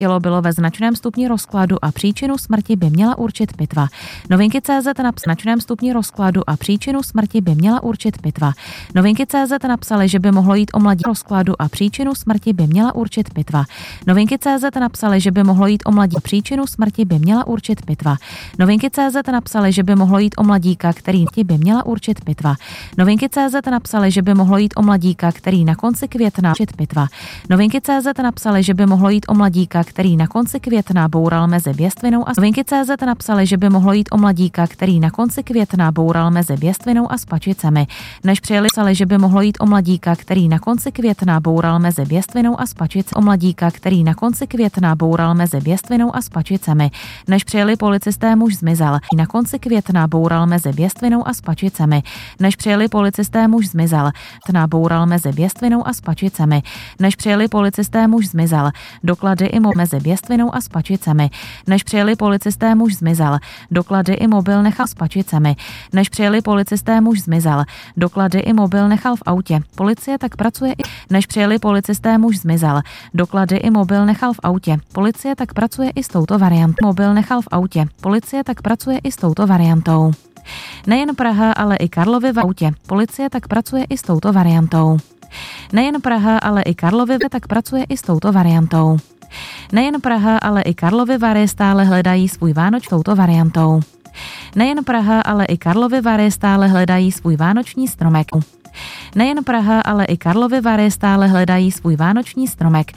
Tělo bylo ve značném stupni rozkladu a příčinu smrti by měla určit pitva. Novinky.cz napsali značném stupni rozkladu a příčinu smrti by měla určit pitva. Novinky.cz napsali, že by mohlo jít o mladí rozkladu a příčinu smrti by měla určit pitva. Novinky.cz napsali, že by mohlo jít o mladí příčinu smrti by měla určit pitva. Novinky.cz napsali, že by mohlo jít o mladíka, který by měla určit pitva. Novinky.cz napsali, že by mohlo jít o mladíka, který na konci května určit pitva. Novinky.cz napsali, že by mohlo jít o mladíka, který na konci května boural mezi Běstvinou a Novinky.cz napsali, že by mohlo jít o mladíka, který na konci května boural mezi Běstvinou a Spačicemi. Než přijeli, psali, že by mohlo jít o mladíka, který na konci května boural mezi Běstvinou a Spačicemi. O mladíka, který na konci května boural mezi Běstvinou a Spačicemi. Než přijeli policisté, muž zmizel. Na konci května boural mezi Běstvinou a Spačicemi. Než přijeli policisté, muž zmizel. Boural mezi Běstvinou a Spačicemi. Než přijeli policisté, muž zmizel. Doklady i mezi Běstvinou a Spačicemi. Než přijeli policisté, muž zmizel. Doklady i mobil nechal Spačicemi. Než přijeli policisté, muž zmizel. Doklady i mobil nechal v autě. Policie tak pracuje i než přijeli policisté, muž zmizel. Doklady i mobil nechal v autě. Policie tak pracuje i s touto variantou. Mobil nechal v autě. Policie tak pracuje i s touto variantou. Nejen Praha, ale i Karlovy v autě. Policie tak pracuje i s touto variantou. Nejen Praha, ale i Karlovy tak pracuje i s touto variantou. Nejen Praha, ale i Karlovy Vary stále hledají svůj vánoční touto variantou. Nejen Praha, ale i Karlovy Vary stále hledají svůj vánoční stromek. Nejen Praha, ale i Karlovy Vary stále hledají svůj vánoční stromek.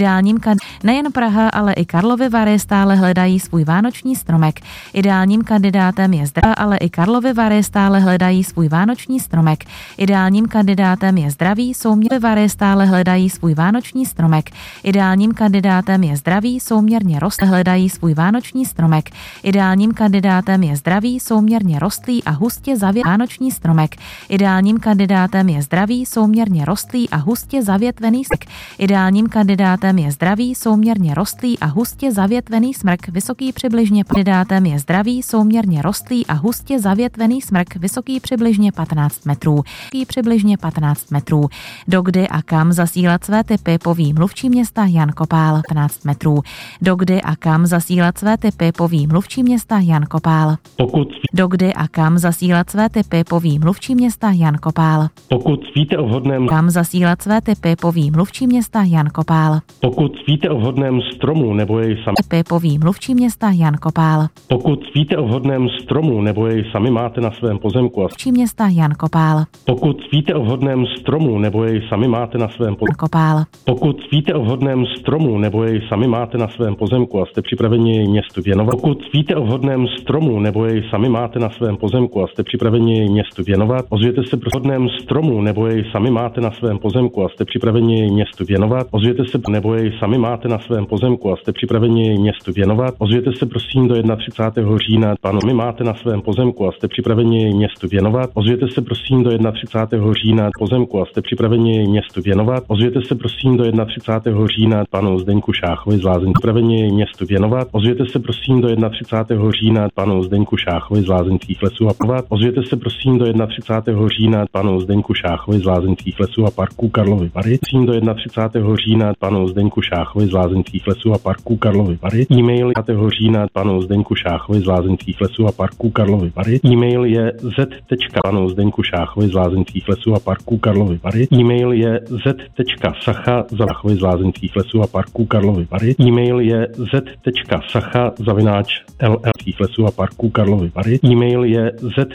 Nejen Praha, ale i Karlovy Vary stále hledají svůj vánoční stromek. Ideálním kandidátem je ale i Karlovy Vary stále hledají svůj vánoční stromek. Ideálním kandidátem je zdravý souměrně Vary stále hledají svůj vánoční stromek. Ideálním kandidátem je zdravý souměrně rostlý hledají svůj vánoční stromek. Ideálním kandidátem je zdravý souměrně rostlý a hustě vánoční stromek. Ideálním kandidátem je zdravý souměrně rostlý a hustě zavětvený smrk. Ideálním kandidátem je zdravý souměrně rostlý a hustě zavětvený smrk, vysoký přibližně kandidátem je zdravý souměrně rostlý a hustě zavětvený smrk, vysoký přibližně 15 metrů. Přibližně 15 metrů. Dokdy a kam zasílat své tipy, poví mluvčí města Jan Kopál. 15 metrů. Dokdy a kam zasílat své tipy, poví mluvčí města Jan Kopál. Dokdy a kam zasílat své tipy, poví mluvčí města Jan Kopál. Pokud víte o vhodném kam zasílat své tipy, poví mluvčí města Jan Kopál. Pokud víte o vhodném stromu nebo jej sami tipy, poví mluvčí města Jan Kopál. Pokud víte o vhodném stromu nebo jej sami máte na svém pozemku a mluvčí města Jan Kopál. Pokud víte o vhodném stromu nebo jej sami máte na svém pozemku Kopál. Pokud víte o vhodném stromu nebo jej sami máte na svém pozemku a jste připraveni jej městu věnovat. Pokud víte o vhodném stromu nebo jej sami máte na svém pozemku a jste připraveni jej městu věnovat, ozvěte se pro vhodném stromu nebo jej sami máte na svém pozemku a jste připraveni jej městu věnovat, ozvěte se nebo jej sami máte na svém pozemku a jste připraveni jej městu věnovat, ozvěte se prosím do 31. října, panu my máte na svém pozemku a jste připraveni jej městu věnovat, ozvěte se prosím do 31. října pozemku a jste připraveni jej městu věnovat, ozvěte se prosím do 31. října panu Zdeňku Šáchovi z Lázeň, připraveni jej městu věnovat, ozvěte se prosím do 31. října panu Zdeňku Šáchovi z Lázeňských lesů a povat, ozvěte se prosím do 31. října panu Zdeňku Šáchovi z Lázeňských lesů a parků Karlovy Vary. Do 31. října panu Zdeňku Šáchovi z Lázeňských lesů a parků Karlovy Vary. E-mail 5. října panu Zdeňku Šáchovi z Lázeňských lesů a parků Karlovy Vary. E-mail je panu Zdeňku Šáchovi z Lázeňských lesů a parků Karlovy Vary. E-mail je z Lázeňských lesů a parků Karlovy Vary. E-mail je z.sacha@ll lesů a parků Karlovy Vary. E-mail je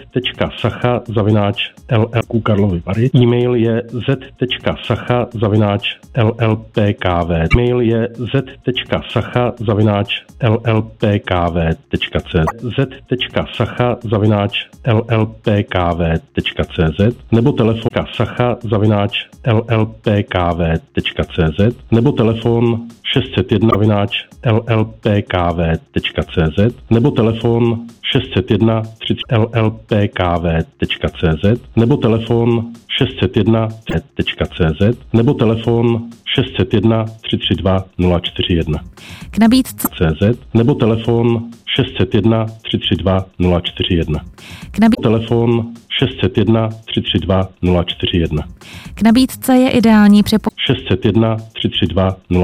z.sacha@ll Karlovy Vary. E-mail je z.sacha@llpkv. E-mail je z.sacha@llpkv.cz z.sacha@llpkv.cz nebo telefon sacha@llpkv.cz nebo telefon 601 llpkv.cz nebo telefon 601 30 llpkv.cz nebo telefon 601.cz nebo telefon 601 332 041 k nabídce CZ nebo telefon 601 332 041 telefon 601 332 041 k nabídce je ideální 601 332 041